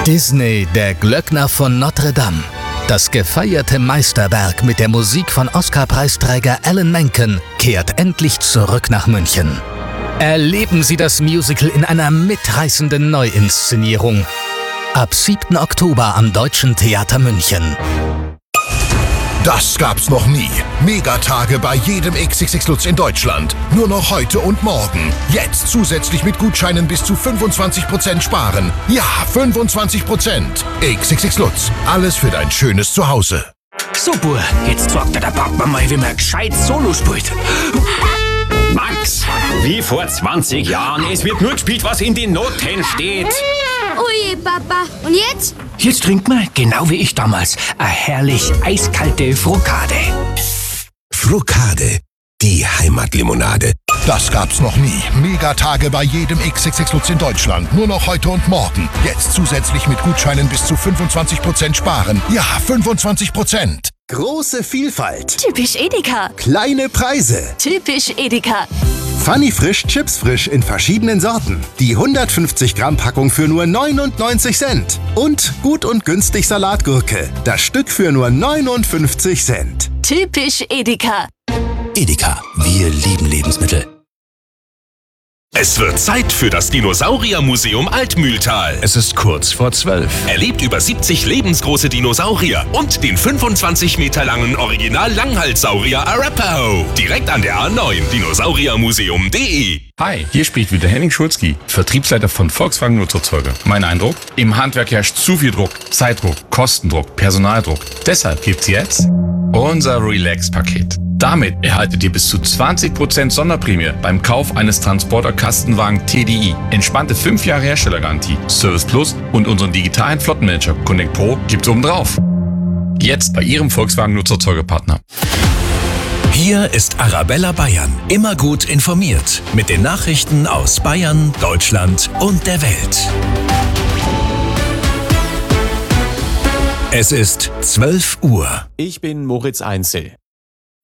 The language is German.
Disney, der Glöckner von Notre Dame. Das gefeierte Meisterwerk mit der Musik von Oscar-Preisträger Alan Menken kehrt endlich zurück nach München. Erleben Sie das Musical in einer mitreißenden Neuinszenierung. Ab 7. Oktober am Deutschen Theater München. Das gab's noch nie. Megatage bei jedem XXX Lutz in Deutschland. Nur noch heute und morgen. Jetzt zusätzlich mit Gutscheinen bis zu 25% sparen. Ja, 25%. XXX Lutz. Alles für dein schönes Zuhause. Super, jetzt sagt der Papa mal, wie man gescheit Solo spielt. Max, wie vor 20 Jahren. Es wird nur gespielt, was in den Noten steht. Ui, Papa. Und jetzt? Jetzt trinkt man, genau wie ich damals, eine herrlich eiskalte Frukade. Frukade, die Heimatlimonade. Das gab's noch nie. Megatage bei jedem XXX Lutz in Deutschland. Nur noch heute und morgen. Jetzt zusätzlich mit Gutscheinen bis zu 25% sparen. Ja, 25%. Große Vielfalt. Typisch Edeka. Kleine Preise. Typisch Edeka. Funny Frisch, Chips frisch in verschiedenen Sorten. Die 150 Gramm Packung für nur 99 Cent. Und gut und günstig Salatgurke. Das Stück für nur 59 Cent. Typisch Edeka. Edeka, wir lieben Lebensmittel. Es wird Zeit für das Dinosauriermuseum Altmühltal. Es ist kurz vor 12. Erlebt über 70 lebensgroße Dinosaurier und den 25 Meter langen Original-Langhalssaurier Arapaho. Direkt an der A9, dinosauriermuseum.de. Hi, hier spricht wieder Henning Schulzki, Vertriebsleiter von Volkswagen Nutzerzeuger. Mein Eindruck? Im Handwerk herrscht zu viel Druck, Zeitdruck, Kostendruck, Personaldruck. Deshalb gibt's jetzt unser Relax-Paket. Damit erhaltet ihr bis zu 20% Sonderprämie beim Kauf eines Transporter-Kastenwagen TDI. Entspannte 5 Jahre Herstellergarantie, Service Plus und unseren digitalen Flottenmanager Connect Pro gibt's obendrauf. Jetzt bei Ihrem Volkswagen Nutzerzeugerpartner. Hier ist Arabella Bayern. Immer gut informiert. Mit den Nachrichten aus Bayern, Deutschland und der Welt. Es ist 12 Uhr. Ich bin Moritz Einzel.